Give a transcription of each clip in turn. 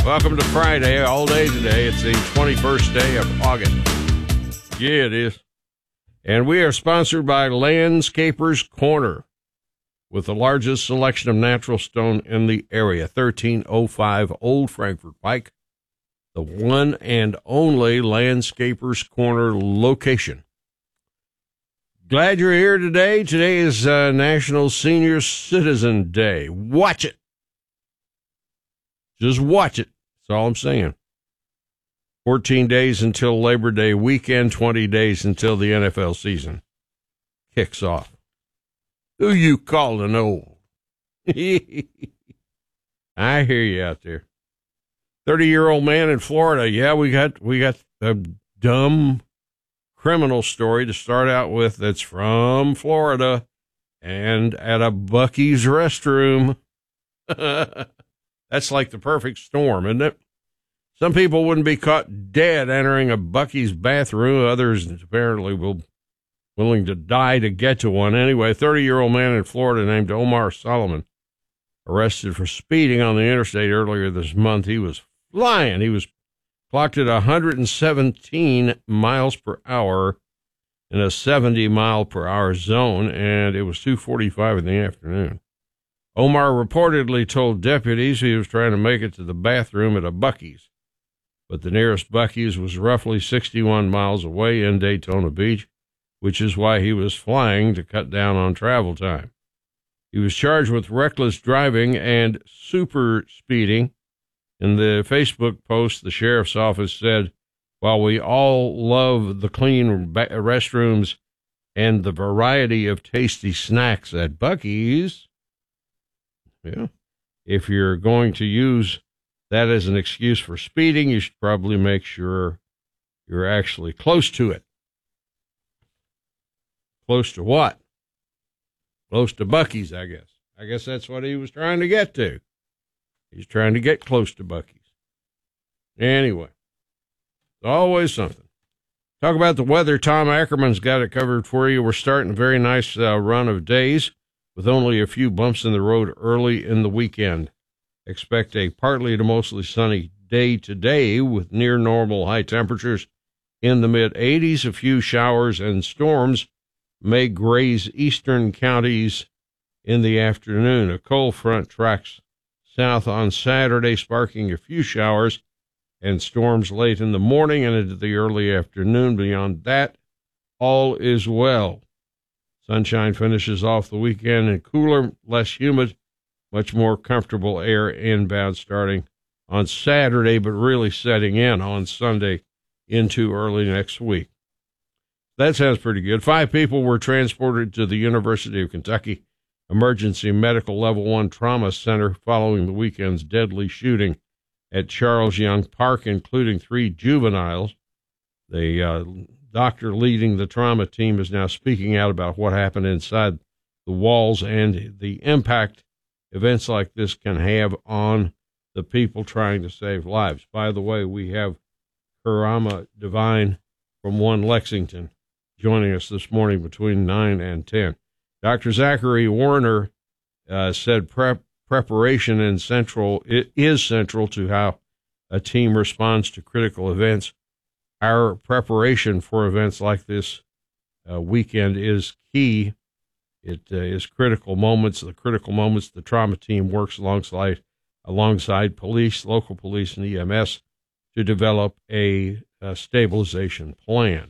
Welcome to Friday, all day today. It's the 21st day of August. Yeah, it is. And we are sponsored by Landscapers Corner, with the largest selection of natural stone in the area, 1305 Old Frankfort Pike, the one and only Landscapers Corner location. Glad you're here today. Today is National Senior Citizen Day. Watch it. Just watch it. That's all I'm saying. 14 days until Labor Day weekend, 20 days until the NFL season kicks off. Who you calling old? I hear you out there. 30-year-old man in Florida. Yeah, we got a dumb criminal story to start out with that's from Florida and at a Buc-ee's restroom. That's like the perfect storm, isn't it? Some people wouldn't be caught dead entering a Buc-ee's bathroom. Others apparently willing to die to get to one. Anyway, 30-year-old man in Florida named Omar Solomon, arrested for speeding on the interstate earlier this month. He was flying. He was clocked at 117 miles per hour in a 70-mile-per-hour zone, and it was 2:45 in the afternoon. Omar reportedly told deputies he was trying to make it to the bathroom at a Buc-ee's, but the nearest Buc-ee's was roughly 61 miles away in Daytona Beach, which is why he was flying to cut down on travel time. He was charged with reckless driving and super speeding. In the Facebook post, the sheriff's office said, "While we all love the clean restrooms and the variety of tasty snacks at Buc-ee's, yeah, if you're going to use that as an excuse for speeding, you should probably make sure you're actually close to it." Close to what? Close to Buc-ee's, I guess. I guess that's what he was trying to get to. He's trying to get close to Buc-ee's. Anyway, always something. Talk about the weather. Tom Ackerman's got it covered for you. We're starting a very nice run of days with only a few bumps in the road early in the weekend. Expect a partly to mostly sunny day today with near normal high temperatures in the mid-80s. A few showers and storms may graze eastern counties in the afternoon. A cold front tracks south on Saturday, sparking a few showers and storms late in the morning and into the early afternoon. Beyond that, all is well. Sunshine finishes off the weekend and cooler, less humid, much more comfortable air inbound starting on Saturday, but really setting in on Sunday into early next week. That sounds pretty good. 5 people were transported to the University of Kentucky Emergency Medical Level 1 Trauma Center following the weekend's deadly shooting at Charles Young Park, including 3 juveniles. The doctor leading the trauma team is now speaking out about what happened inside the walls and the impact events like this can have on the people trying to save lives. By the way, we have Karama Devine from 1 Lexington joining us this morning between 9 and 10. Dr. Zachary Warner said preparation is central to how a team responds to critical events. Our preparation for events like this weekend is key. It is critical moments. The trauma team works alongside police, local police, and EMS to develop a stabilization plan.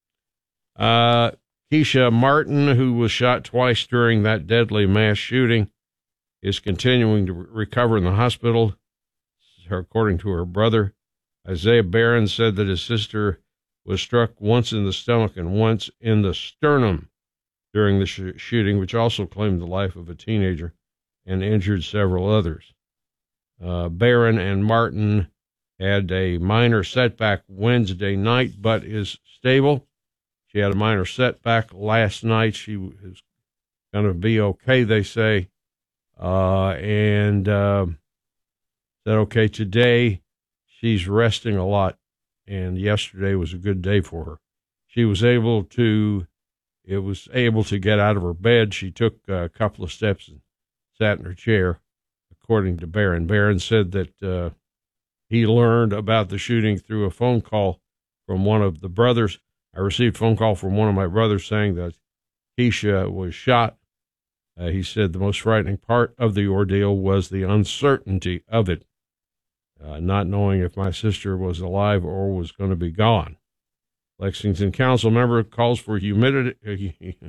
Keisha Martin, who was shot twice during that deadly mass shooting, is continuing to recover in the hospital, according to her brother. Isaiah Barron said that his sister was struck once in the stomach and once in the sternum during the shooting, which also claimed the life of a teenager and injured several others. Barron and Martin had a minor setback Wednesday night, but is stable. She had a minor setback last night. She is going to be okay, they say. And said, okay, today she's resting a lot, and yesterday was a good day for her. She was able to get out of her bed. She took a couple of steps and sat in her chair, according to Barron. Barron said that he learned about the shooting through a phone call from one of the brothers. I received a phone call from one of my brothers saying that Keisha was shot. He said the most frightening part of the ordeal was the uncertainty of it, not knowing if my sister was alive or was going to be gone. Lexington Council member calls for unity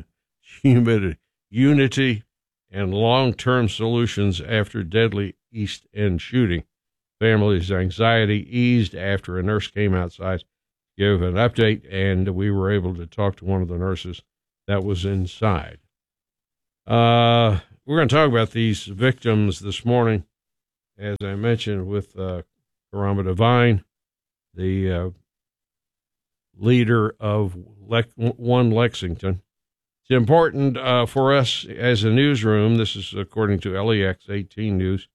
and long-term solutions after deadly East End shooting. Families' anxiety eased after a nurse came outside to give an update, and we were able to talk to one of the nurses that was inside. We're going to talk about these victims this morning, as I mentioned, with Karama Devine, the leader of One Lexington. It's important for us as a newsroom, this is according to LEX 18 News,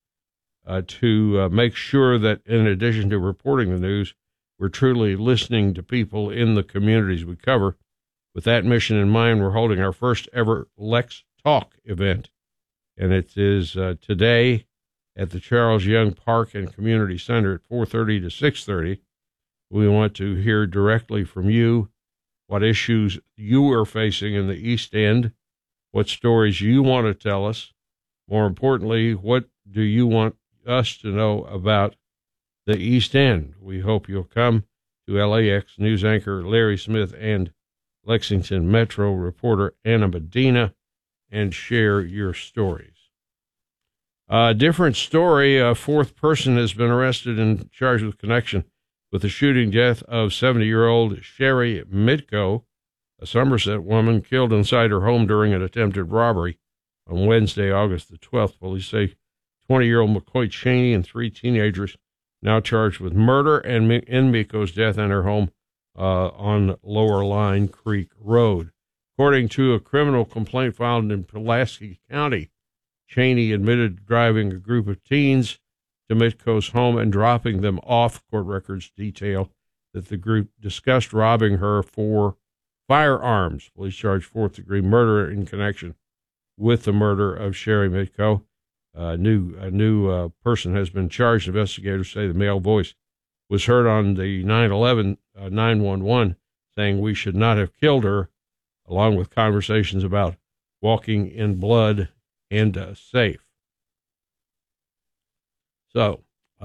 to make sure that in addition to reporting the news, we're truly listening to people in the communities we cover. With that mission in mind, we're holding our first ever Lex Talk event, and it is today at the Charles Young Park and Community Center at 4:30 to 6:30. We want to hear directly from you what issues you are facing in the East End, what stories you want to tell us. More importantly, what do you want us to know about the East End? We hope you'll come to LAX news anchor Larry Smith and Lexington Metro reporter Anna Medina and share your stories. Different story. A fourth person has been arrested and charged with connection with the shooting death of 70-year-old Sherry Mitko, a Somerset woman killed inside her home during an attempted robbery on Wednesday, August the 12th. Police say 20-year-old McCoy Cheney and 3 teenagers now charged with murder and in Mitko's death in her home on Lower Line Creek Road. According to a criminal complaint filed in Pulaski County, Cheney admitted to driving a group of teens to Mitko's home and dropping them off. Court records detail that the group discussed robbing her for firearms. Police charged fourth-degree murder in connection with the murder of Sherry Mitko. A new person has been charged. Investigators say the male voice was heard on the 911 911 saying we should not have killed her, along with conversations about walking in blood and safe. So,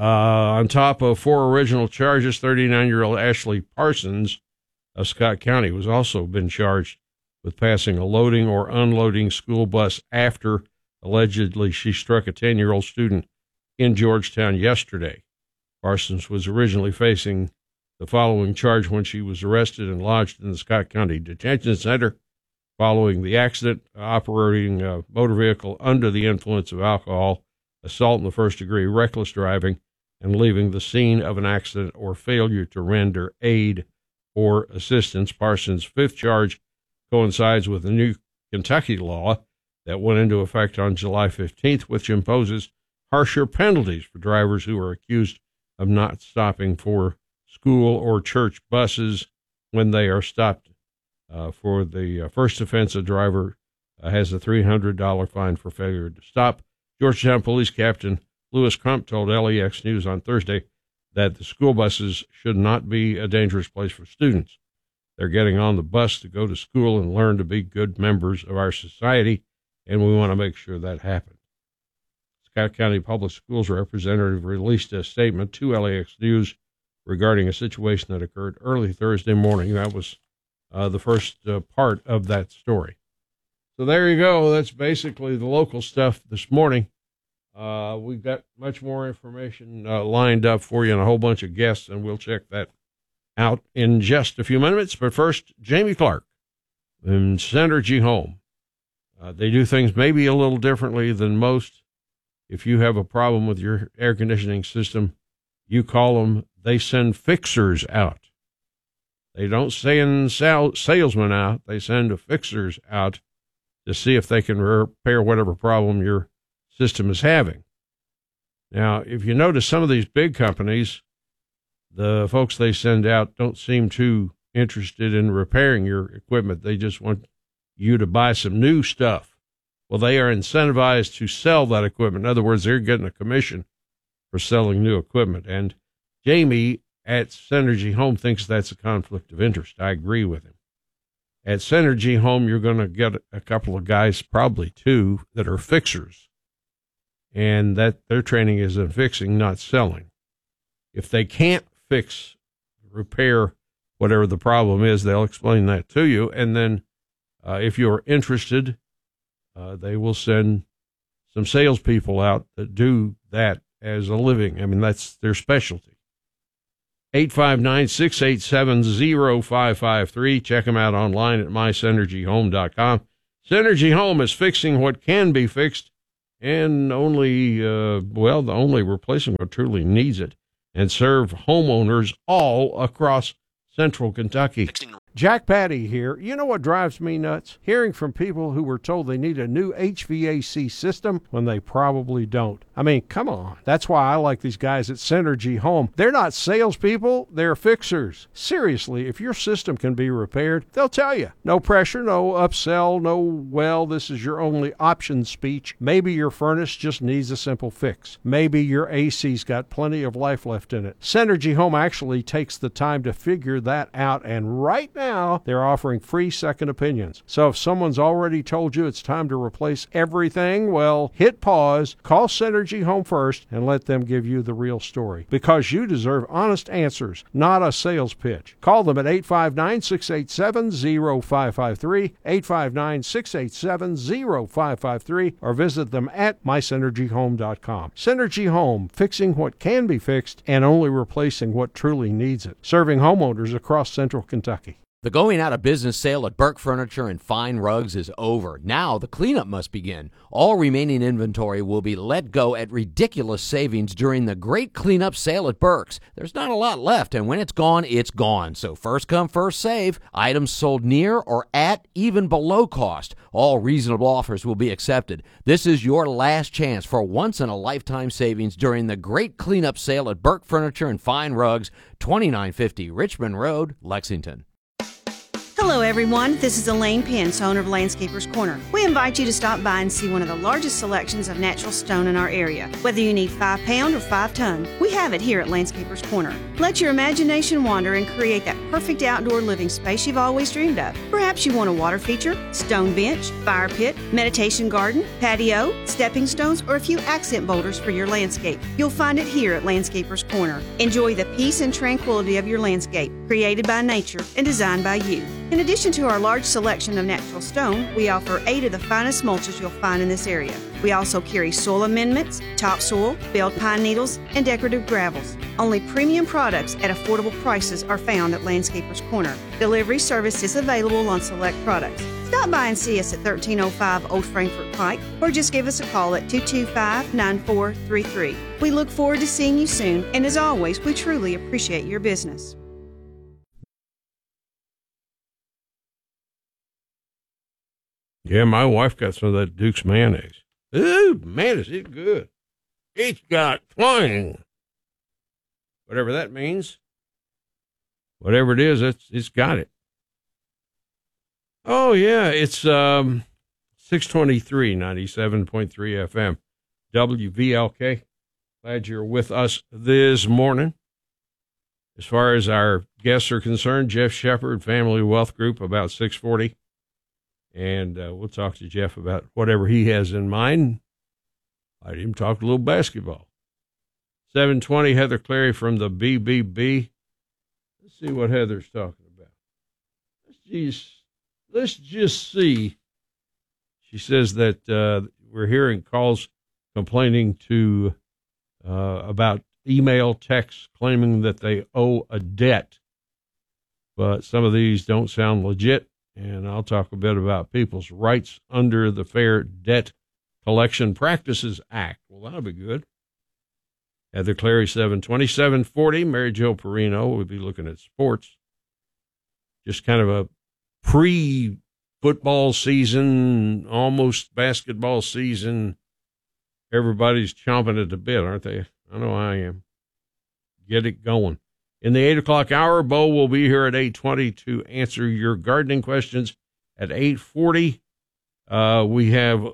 on top of 4 original charges, 39-year-old Ashley Parsons of Scott County was also been charged with passing a loading or unloading school bus after allegedly she struck a 10-year-old student in Georgetown yesterday. Parsons was originally facing the following charge when she was arrested and lodged in the Scott County Detention Center following the accident, operating a motor vehicle under the influence of alcohol, assault in the first degree, reckless driving, and leaving the scene of an accident or failure to render aid or assistance. Parsons' fifth charge coincides with a new Kentucky law that went into effect on July 15th, which imposes harsher penalties for drivers who are accused of not stopping for school or church buses when they are stopped. For the first offense, a driver has a $300 fine for failure to stop. Georgetown Police Captain Lewis Crump told LEX News on Thursday that the school buses should not be a dangerous place for students. They're getting on the bus to go to school and learn to be good members of our society, and we want to make sure that happens. Scott County Public Schools representative released a statement to LAX News regarding a situation that occurred early Thursday morning. That was the first part of that story. So there you go. That's basically the local stuff this morning. We've got much more information lined up for you and a whole bunch of guests, and we'll check that out in just a few minutes. But first, Jamie Clark and Synergy Home. They do things maybe a little differently than most. If you have a problem with your air conditioning system, you call them. They send fixers out. They don't send salesmen out. They send fixers out to see if they can repair whatever problem your system is having. Now, if you notice, some of these big companies, the folks they send out don't seem too interested in repairing your equipment. They just want you to buy some new stuff. Well, they are incentivized to sell that equipment. In other words, they're getting a commission for selling new equipment. And Jamie at Synergy Home thinks that's a conflict of interest. I agree with him. At Synergy Home, you're going to get a couple of guys, probably two, that are fixers, and that their training is in fixing, not selling. If they can't fix, repair, whatever the problem is, they'll explain that to you. And then if you're interested, they will send some salespeople out that do that as a living. I mean, that's their specialty. 859-687-0553. Check them out online at mysynergyhome.com. Synergy Home is fixing what can be fixed and only replacing what truly needs it, and serve homeowners all across central Kentucky. Jack Patty here. You know what drives me nuts? Hearing from people who were told they need a new HVAC system when they probably don't. I mean, come on. That's why I like these guys at Synergy Home. They're not salespeople, they're fixers. Seriously, if your system can be repaired, they'll tell you. No pressure, no upsell, no, well, this is your only option speech. Maybe your furnace just needs a simple fix. Maybe your AC's got plenty of life left in it. Synergy Home actually takes the time to figure that out, and right now, they're offering free second opinions. So if someone's already told you it's time to replace everything, well, hit pause, call Synergy Home first, and let them give you the real story. Because you deserve honest answers, not a sales pitch. Call them at 859-687-0553, 859-687-0553, or visit them at mysynergyhome.com. Synergy Home, fixing what can be fixed and only replacing what truly needs it. Serving homeowners across central Kentucky. The going out of business sale at Burke Furniture and Fine Rugs is over. Now the cleanup must begin. All remaining inventory will be let go at ridiculous savings during the great cleanup sale at Burke's. There's not a lot left, and when it's gone, it's gone. So first come, first save. Items sold near or at, even below cost. All reasonable offers will be accepted. This is your last chance for once-in-a-lifetime savings during the great cleanup sale at Burke Furniture and Fine Rugs, 2950 Richmond Road, Lexington. Hello, everyone. This is Elaine Pence, owner of Landscapers Corner. We invite you to stop by and see one of the largest selections of natural stone in our area. Whether you need 5-pound or 5-ton, we have it here at Landscapers Corner. Let your imagination wander and create that perfect outdoor living space you've always dreamed of. Perhaps you want a water feature, stone bench, fire pit, meditation garden, patio, stepping stones, or a few accent boulders for your landscape. You'll find it here at Landscapers Corner. Enjoy the peace and tranquility of your landscape, created by nature and designed by you. In addition to our large selection of natural stone, we offer 8 of the finest mulches you'll find in this area. We also carry soil amendments, topsoil, baled pine needles, and decorative gravels. Only premium products at affordable prices are found at Landscapers Corner. Delivery service is available on select products. Stop by and see us at 1305 Old Frankfort Pike, or just give us a call at 225-9433. We look forward to seeing you soon, and as always, we truly appreciate your business. Yeah, my wife got some of that Duke's mayonnaise. Ooh, man, is it good. It's got twang. Whatever that means. Whatever it is, it's got it. Oh, yeah, it's 623, 97.3 FM, WVLK. Glad you're with us this morning. As far as our guests are concerned, Jeff Shepard, Family Wealth Group, about 640. And we'll talk to Jeff about whatever he has in mind. I'd even talk a little basketball. 720, Heather Clary from the BBB. Let's see what Heather's talking about. Let's just see. She says that we're hearing calls complaining to about email texts claiming that they owe a debt. But some of these don't sound legit. And I'll talk a bit about people's rights under the Fair Debt Collection Practices Act. Well, that'll be good. Heather Clary, 720, 740. Mary Jo Perino. We'll be looking at sports. Just kind of a pre-football season, almost basketball season. Everybody's chomping at the bit, aren't they? I know I am. Get it going. In the 8 o'clock hour, Bo will be here at 8:20 to answer your gardening questions. At 8:40, we have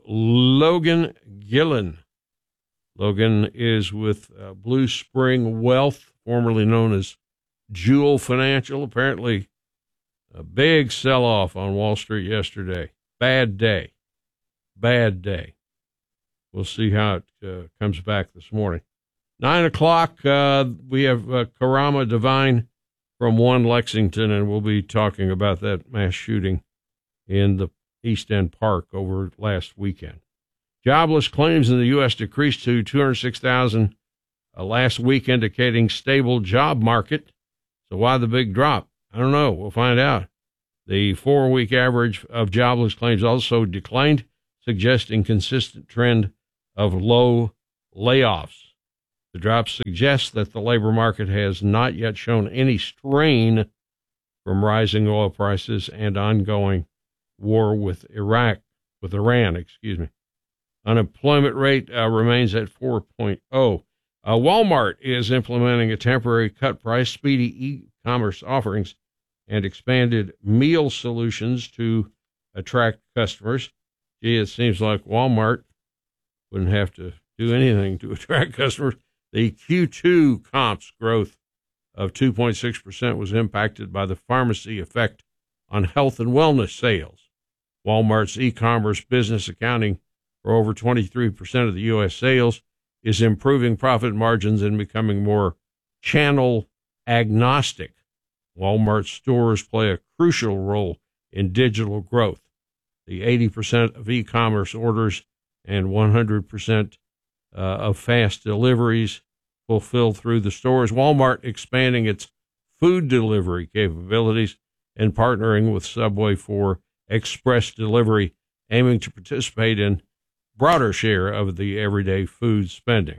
Logan Gillen. Logan is with Blue Spring Wealth formerly known as Jewel Financial. Apparently, a big sell-off on Wall Street yesterday. Bad day. Bad day. We'll see how it comes back this morning. 9 o'clock, we have Karama Divine from 1 Lexington, and we'll be talking about that mass shooting in the East End Park over last weekend. Jobless claims in the U.S. decreased to 206,000 last week, indicating stable job market. So why the big drop? I don't know. We'll find out. The 4-week average of jobless claims also declined, suggesting consistent trend of low layoffs. The drop suggests that the labor market has not yet shown any strain from rising oil prices and ongoing war with Iran. Unemployment rate remains at 4.0. Walmart is implementing a temporary cut price, speedy e-commerce offerings, and expanded meal solutions to attract customers. Gee, it seems like Walmart wouldn't have to do anything to attract customers. The Q2 comps growth of 2.6% was impacted by the pharmacy effect on health and wellness sales. Walmart's e-commerce business, accounting for over 23% of the U.S. sales, is improving profit margins and becoming more channel agnostic. Walmart stores play a crucial role in digital growth. The 80% of e-commerce orders and 100% of fast deliveries fulfilled through the stores. Walmart expanding its food delivery capabilities and partnering with Subway for express delivery, aiming to participate in broader share of the everyday food spending.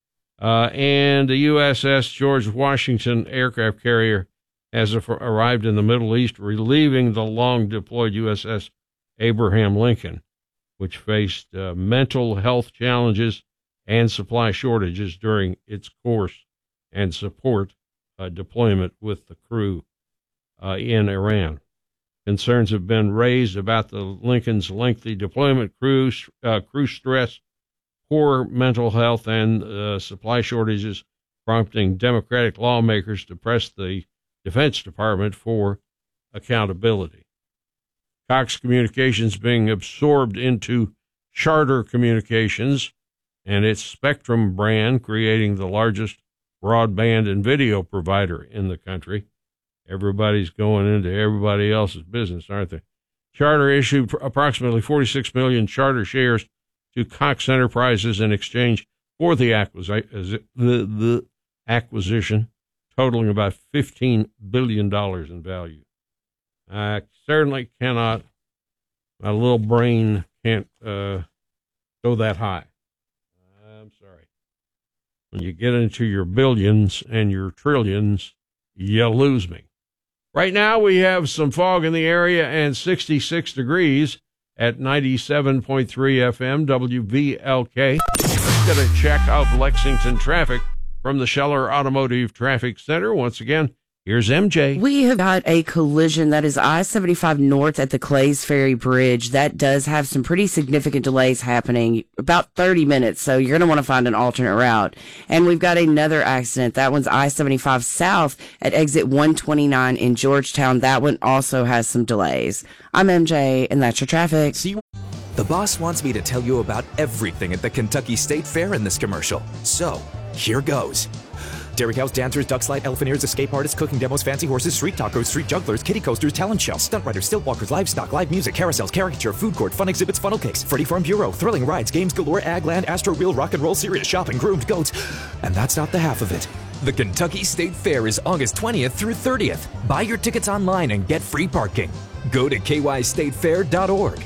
And the USS George Washington aircraft carrier has arrived in the Middle East, relieving the long-deployed USS Abraham Lincoln, which faced mental health challenges and supply shortages during its course and support deployment with the crew in Iran. Concerns have been raised about the Lincoln's lengthy deployment, crew stress, poor mental health, and supply shortages, prompting Democratic lawmakers to press the Defense Department for accountability. Cox Communications being absorbed into Charter Communications and its Spectrum brand, creating the largest broadband and video provider in the country. Everybody's going into everybody else's business, aren't they? Charter issued approximately 46 million Charter shares to Cox Enterprises in exchange for the acquisition, totaling about $15 billion in value. I certainly cannot, my little brain can't go that high. I'm sorry. When you get into your billions and your trillions, you lose me. Right now we have some fog in the area and 66 degrees at 97.3 FM WVLK. Let's get a check of Lexington traffic from the Scheller Automotive Traffic Center. Once again, here's MJ. We have got a collision that is I-75 north at the Clays Ferry Bridge. That does have some pretty significant delays happening, about 30 minutes, so you're going to want to find an alternate route. And we've got another accident. That one's I-75 south at exit 129 in Georgetown. That one also has some delays. I'm MJ, and that's your traffic. The boss wants me to tell you about everything at the Kentucky State Fair in this commercial. So, here goes. Dairy cows, dancers, duck slide, elephanters, escape artists, cooking demos, fancy horses, street tacos, street jugglers, kiddie coasters, talent show, stunt riders, stilt walkers, livestock, live music, carousels, caricature, food court, fun exhibits, funnel cakes, Freddy Farm Bureau, thrilling rides, games galore, ag land, Astro Reel, rock and roll, serious shopping, groomed goats. And that's not the half of it. The Kentucky State Fair is August 20th through 30th. Buy your tickets online and get free parking. Go to kystatefair.org.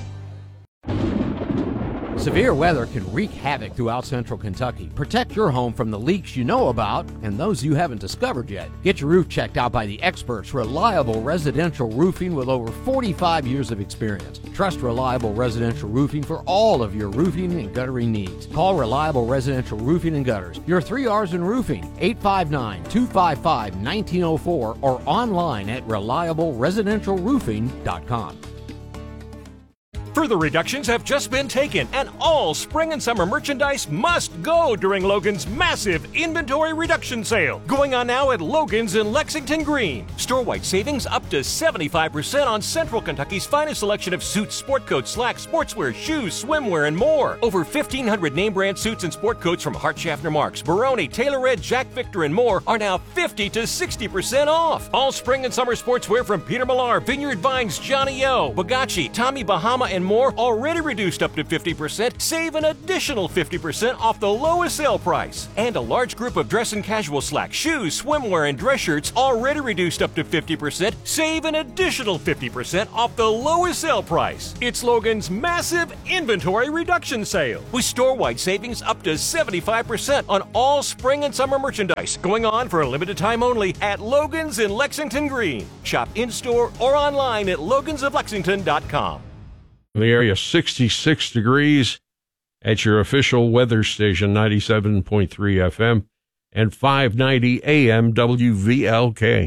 Severe weather can wreak havoc throughout central Kentucky. Protect your home from the leaks you know about and those you haven't discovered yet. Get your roof checked out by the experts, Reliable Residential Roofing, with over 45 years of experience. Trust Reliable Residential Roofing for all of your roofing and guttering needs. Call Reliable Residential Roofing and Gutters. Your 3 R's in roofing, 859-255-1904, or online at reliableresidentialroofing.com. Further reductions have just been taken, and all spring and summer merchandise must go during Logan's massive inventory reduction sale. Going on now at Logan's in Lexington Green. Store-wide savings up to 75% on Central Kentucky's finest selection of suits, sport coats, slacks, sportswear, shoes, swimwear, and more. Over 1,500 name brand suits and sport coats from Hart Schaffner Marks, Baroni, TaylorRed, Jack Victor, and more are now 50 to 60% off. All spring and summer sportswear from Peter Millar, Vineyard Vines, Johnny O, Bugatti, Tommy Bahama, and more already reduced up to 50%. Save an additional 50% off the lowest sale price. And a large group of dress and casual slacks, shoes, swimwear, and dress shirts already reduced up to 50%. Save an additional 50% off the lowest sale price. It's Logan's massive inventory reduction sale with store-wide savings up to 75% on all spring and summer merchandise going on for a limited time only at Logan's in Lexington Green. Shop in-store or online at logansoflexington.com. The area 66 degrees at your official weather station, 97.3 FM and 590 AM WVLK.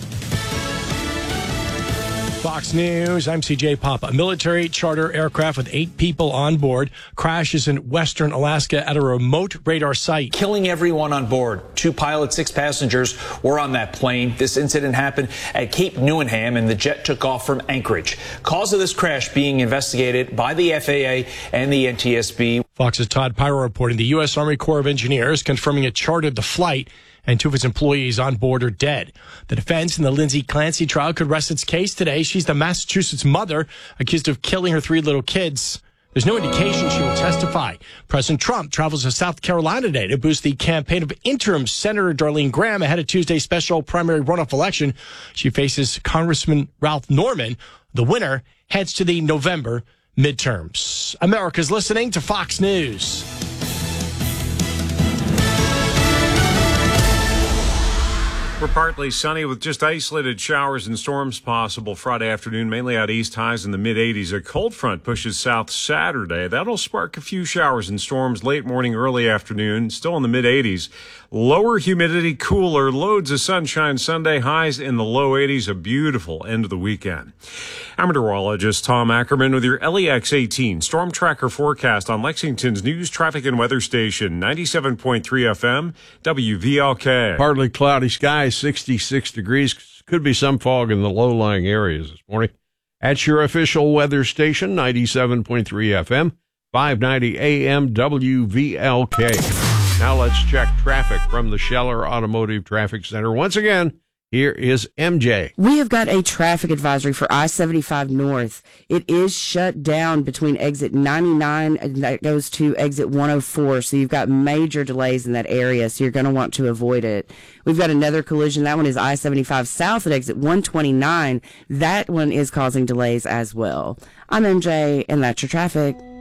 Fox News, I'm CJ Papa. A military charter aircraft with 8 people on board crashes in western Alaska at a remote radar site, killing everyone on board. 2 pilots, 6 passengers were on that plane. This incident happened at Cape Newenham, and the jet took off from Anchorage. Cause of this crash being investigated by the FAA and the NTSB. Fox's Todd Pyro reporting the U.S. Army Corps of Engineers confirming it chartered the flight and 2 of its employees on board are dead. The defense in the Lindsay Clancy trial could rest its case today. She's the Massachusetts mother accused of killing her 3 little kids. There's no indication she will testify. President Trump travels to South Carolina today to boost the campaign of interim Senator Darlene Graham ahead of Tuesday's special primary runoff election. She faces Congressman Ralph Norman. The winner heads to the November midterms. America's listening to Fox News. We're partly sunny with just isolated showers and storms possible Friday afternoon, mainly out east, highs in the mid-80s. A cold front pushes south Saturday. That'll spark a few showers and storms late morning, early afternoon, still in the mid-80s. Lower humidity, cooler, loads of sunshine Sunday, highs in the low 80s, a beautiful end of the weekend. I'm meteorologist Tom Ackerman with your LEX 18 Storm Tracker forecast on Lexington's news, traffic, and weather station, 97.3 FM, WVLK. Partly cloudy skies, 66 degrees. Could be some fog in the low-lying areas this morning. At your official weather station, 97.3 FM, 590 AM, WVLK. Now let's check traffic from the Scheller Automotive Traffic Center. Once again, here is MJ. We have got a traffic advisory for I-75 North. It is shut down between exit 99 and that goes to exit 104. So you've got major delays in that area. So you're going to want to avoid it. We've got another collision. That one is I-75 South at exit 129. That one is causing delays as well. I'm MJ, and that's your traffic.